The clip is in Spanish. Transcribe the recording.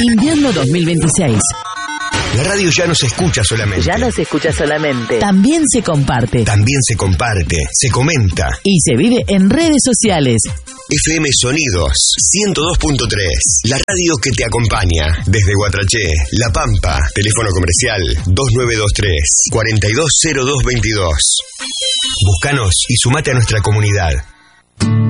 Invierno 2026. La radio ya no se escucha solamente. Ya no se escucha solamente. También se comparte. También se comparte, se comenta. Y se vive en redes sociales. FM Sonidos 102.3. La radio que te acompaña. Desde Guatraché, La Pampa. Teléfono comercial 2923 420222. Búscanos y sumate a nuestra comunidad.